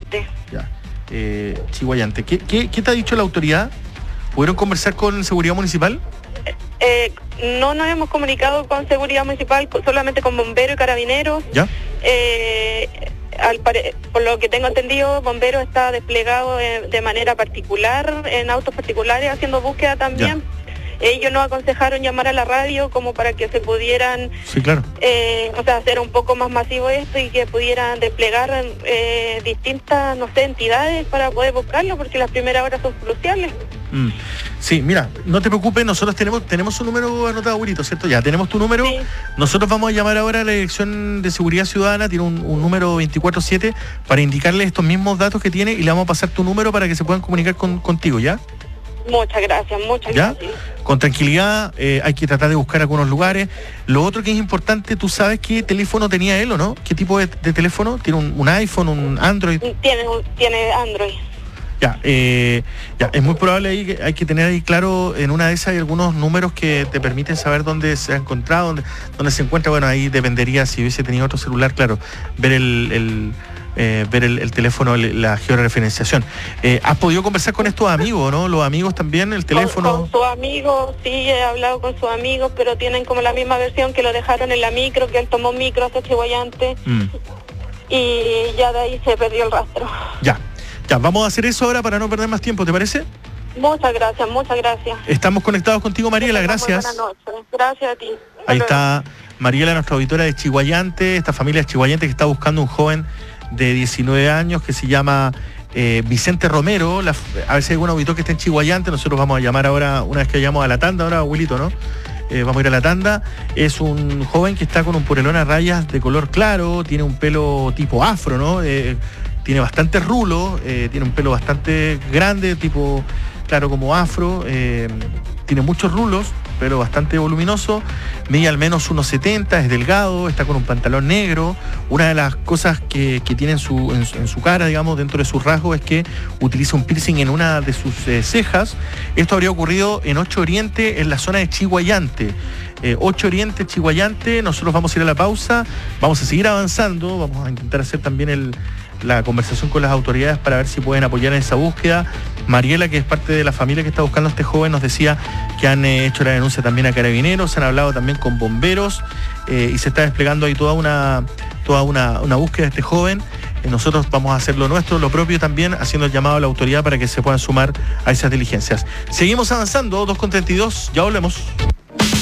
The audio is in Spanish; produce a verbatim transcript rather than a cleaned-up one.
Chiguayante. Ya, eh, Chiguayante. ¿Qué, qué, ¿Qué te ha dicho la autoridad? ¿Pudieron conversar con Seguridad Municipal? Eh, no nos hemos comunicado con Seguridad Municipal, solamente con bomberos y carabineros. ¿Ya? Eh, al pare- por lo que tengo entendido, bomberos está desplegado eh, de manera particular, en autos particulares, haciendo búsqueda también. Ya. Ellos nos aconsejaron llamar a la radio como para que se pudieran, sí, claro. eh, o sea, hacer un poco más masivo esto y que pudieran desplegar eh, distintas, no sé, entidades para poder buscarlo, porque las primeras horas son cruciales. Mm. Sí, mira, no te preocupes, nosotros tenemos tenemos su número anotado, Abuelito, ¿cierto? Ya, tenemos tu número. Sí. Nosotros vamos a llamar ahora a la Dirección de Seguridad Ciudadana, tiene un, un número veinticuatro siete, para indicarle estos mismos datos que tiene y le vamos a pasar tu número para que se puedan comunicar con, contigo, ¿ya? Muchas gracias, muchas ¿Ya? gracias. Con tranquilidad, eh, hay que tratar de buscar algunos lugares. Lo otro que es importante, ¿tú sabes qué teléfono tenía él o no? ¿Qué tipo de, de teléfono? ¿Tiene un, un iPhone, un Android? Tiene, tiene Android. Ya, eh, ya, es muy probable ahí que hay que tener ahí claro, en una de esas hay algunos números que te permiten saber dónde se ha encontrado, dónde, dónde se encuentra. Bueno, ahí dependería, si hubiese tenido otro celular, claro, ver el, el eh, ver el, el teléfono, el, la georreferenciación. Eh, ¿Has podido conversar con estos amigos, no? Los amigos también, el teléfono. Con, con sus amigos, sí, he hablado con sus amigos, pero tienen como la misma versión, que lo dejaron en la micro, que él tomó micro hasta Chiguayante, mm. y ya de ahí se perdió el rastro. Ya. Ya, vamos a hacer eso ahora para no perder más tiempo, ¿te parece? Muchas gracias, muchas gracias. Estamos conectados contigo, Mariela, gracias. Buenas noches, gracias a ti. Ahí está Mariela, nuestra auditora de Chiguayante, esta familia de Chiguayante que está buscando un joven de diecinueve años que se llama eh, Vicente Romero. La, a ver si hay algún auditor que esté en Chiguayante, nosotros vamos a llamar ahora, una vez que vayamos a la tanda, ahora, abuelito, ¿no? Eh, vamos a ir a la tanda. Es un joven que está con un porelón a rayas de color claro, tiene un pelo tipo afro, ¿no? Eh, Tiene bastante rulo, eh, tiene un pelo bastante grande, tipo, claro, como afro. Eh, tiene muchos rulos, pero bastante voluminoso. Mide al menos uno setenta, es delgado, está con un pantalón negro. Una de las cosas que, que tiene en su, en, en su cara, digamos, dentro de sus rasgos, es que utiliza un piercing en una de sus eh, cejas. Esto habría ocurrido en Ocho Oriente, en la zona de Chiguayante. Eh, Ocho Oriente, Chiguayante. Nosotros vamos a ir a la pausa, vamos a seguir avanzando, vamos a intentar hacer también el... la conversación con las autoridades para ver si pueden apoyar en esa búsqueda. Mariela, que es parte de la familia que está buscando a este joven, nos decía que han eh, hecho la denuncia también a carabineros, han hablado también con bomberos eh, y se está desplegando ahí toda una toda una, una búsqueda de este joven. Eh, nosotros vamos a hacer lo nuestro, lo propio también, haciendo el llamado a la autoridad para que se puedan sumar a esas diligencias. Seguimos avanzando, dos con treinta y dos, ya volvemos.